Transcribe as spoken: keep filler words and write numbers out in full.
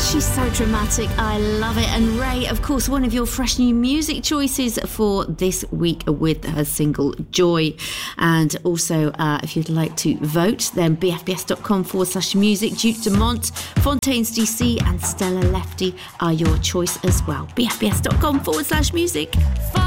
She's so dramatic. I love it. And Ray, of course, one of your fresh new music choices for this week with her single Joy. And also, uh, if you'd like to vote, then bfbs.com forward slash music. Duke Dumont, Fontaines D C and Stella Lefty are your choice as well. bfbs.com forward slash music.